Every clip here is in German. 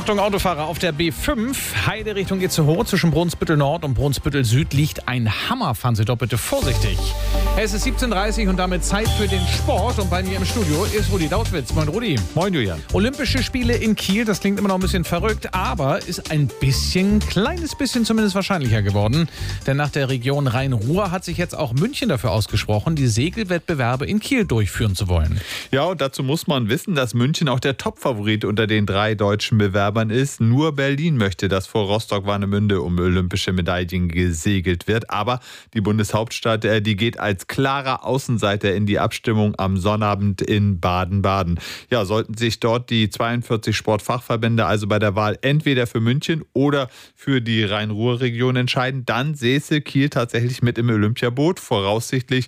Achtung, Autofahrer auf der B5. Heide Richtung Itzehoe zwischen Brunsbüttel Nord und Brunsbüttel Süd liegt ein Hammer. Fahren Sie doch bitte vorsichtig. Es ist 17:30 und damit Zeit für den Sport. Und bei mir im Studio ist Rudi Dautwitz. Moin Rudi. Moin Julian. Olympische Spiele in Kiel, das klingt immer noch ein bisschen verrückt, aber ist ein kleines bisschen zumindest wahrscheinlicher geworden. Denn nach der Region Rhein-Ruhr hat sich jetzt auch München dafür ausgesprochen, die Segelwettbewerbe in Kiel durchführen zu wollen. Ja, und dazu muss man wissen, dass München auch der Topfavorit unter den 3 deutschen Bewerbern ist. Nur Berlin möchte, dass vor Rostock-Warnemünde um olympische Medaillen gesegelt wird. Aber die Bundeshauptstadt, die geht als klarer Außenseiter in die Abstimmung am Sonnabend in Baden-Baden. Ja, sollten sich dort die 42 Sportfachverbände also bei der Wahl entweder für München oder für die Rhein-Ruhr-Region entscheiden, dann säße Kiel tatsächlich mit im Olympiaboot. Voraussichtlich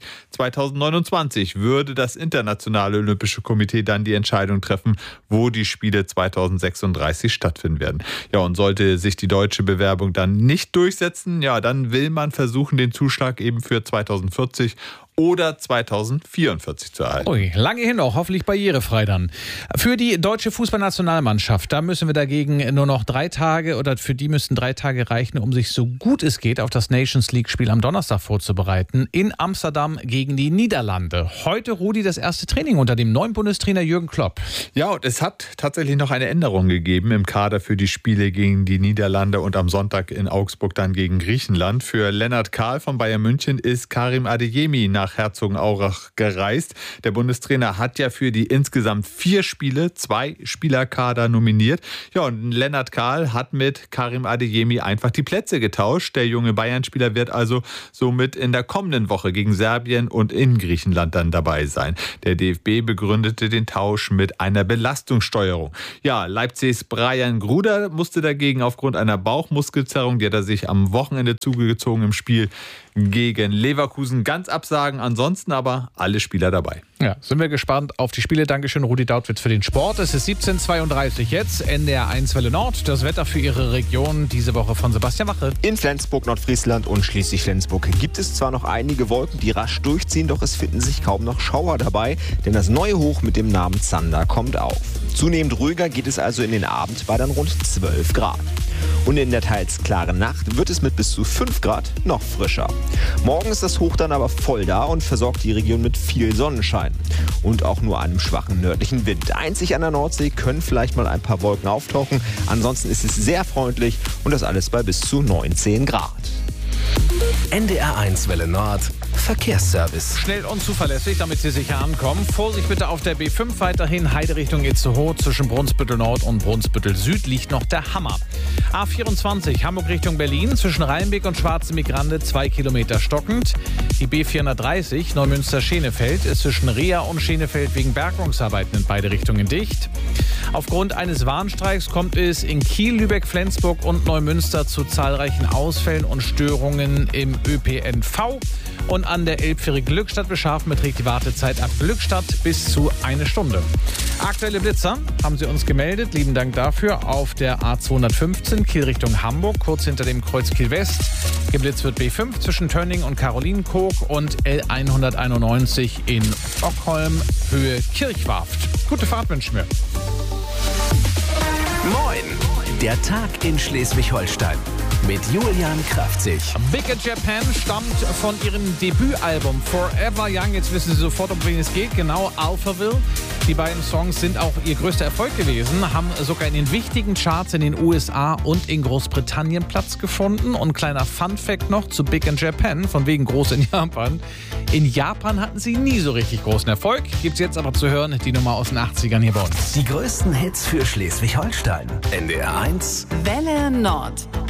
2029 würde das Internationale Olympische Komitee dann die Entscheidung treffen, wo die Spiele 2036 stattfinden werden. Ja, und sollte sich die deutsche Bewerbung dann nicht durchsetzen, ja, dann will man versuchen, den Zuschlag eben für 2040 oder 2044 zu erhalten. Ui, lange hin noch, hoffentlich barrierefrei dann. Für die deutsche Fußballnationalmannschaft, da müssen wir dagegen nur noch 3 Tage oder für die müssten 3 Tage reichen, um sich so gut es geht auf das Nations League-Spiel am Donnerstag vorzubereiten in Amsterdam gegen die Niederlande. Heute, Rudi, das erste Training unter dem neuen Bundestrainer Jürgen Klopp. Ja, und es hat tatsächlich noch eine Änderung gegeben im Kader für die Spiele gegen die Niederlande und am Sonntag in Augsburg dann gegen Griechenland. Für Lennart Kahl von Bayern München ist Karim Adeyemi nach Herzogenaurach gereist. Der Bundestrainer hat ja für die insgesamt 4 Spiele 2 Spielerkader nominiert. Ja, und Lennart Kahl hat mit Karim Adeyemi einfach die Plätze getauscht. Der junge Bayern-Spieler wird also somit in der kommenden Woche gegen Serbien und in Griechenland dann dabei sein. Der DFB begründete den Tausch mit einer Belastungssteuerung. Ja, Leipzigs Brian Gruder musste dagegen aufgrund einer Bauchmuskelzerrung, die hat er sich am Wochenende zugezogen im Spiel gegen Leverkusen, ganz absagen. Ansonsten aber alle Spieler dabei. Ja, sind wir gespannt auf die Spiele. Dankeschön, Rudi Dautwitz, für den Sport. Es ist 17:32 jetzt, NDR 1 Welle Nord. Das Wetter für Ihre Region diese Woche von Sebastian Wache. In Flensburg, Nordfriesland und schließlich Flensburg gibt es zwar noch einige Wolken, die rasch durchziehen, doch es finden sich kaum noch Schauer dabei, denn das neue Hoch mit dem Namen Zander kommt auf. Zunehmend ruhiger geht es also in den Abend bei dann rund 12 Grad. Und in der teils klaren Nacht wird es mit bis zu 5 Grad noch frischer. Morgen ist das Hoch dann aber voll da und versorgt die Region mit viel Sonnenschein. Und auch nur einem schwachen nördlichen Wind. Einzig an der Nordsee können vielleicht mal ein paar Wolken auftauchen. Ansonsten ist es sehr freundlich und das alles bei bis zu 19 Grad. NDR 1 Welle Nord. Verkehrsservice. Schnell und zuverlässig, damit Sie sicher ankommen. Vorsicht bitte auf der B5 weiterhin. Heide Richtung Itzehoe zwischen Brunsbüttel Nord und Brunsbüttel Süd liegt noch der Hammer. A24 Hamburg Richtung Berlin zwischen Rheinbeck und Schwarzenbeck-Rande 2 Kilometer stockend. Die B430 Neumünster-Schenefeld ist zwischen Reha und Schenefeld wegen Bergungsarbeiten in beide Richtungen dicht. Aufgrund eines Warnstreiks kommt es in Kiel, Lübeck, Flensburg und Neumünster zu zahlreichen Ausfällen und Störungen im ÖPNV. Und an der Elbfähre Glückstadt-Beschafen beträgt die Wartezeit ab Glückstadt bis zu 1 Stunde. Aktuelle Blitzer haben Sie uns gemeldet. Lieben Dank dafür. Auf der A215 Kiel Richtung Hamburg, kurz hinter dem Kreuz Kiel West. Geblitzt wird B5 zwischen Tönning und Karolinenkoog und L191 in Stockholm, Höhe Kirchwarft. Gute Fahrt wünschen wir. Moin! Der Tag in Schleswig-Holstein. Mit Julian Kraftzig. Big in Japan stammt von ihrem Debütalbum Forever Young. Jetzt wissen Sie sofort, um wen es geht. Genau, Alphaville. Die beiden Songs sind auch ihr größter Erfolg gewesen, haben sogar in den wichtigen Charts in den USA und in Großbritannien Platz gefunden. Und kleiner Fun-Fact noch zu Big in Japan, von wegen groß in Japan. In Japan hatten sie nie so richtig großen Erfolg. Gibt's jetzt aber zu hören, die Nummer aus den 80ern hier bei uns. Die größten Hits für Schleswig-Holstein. NDR 1 Welle Nord.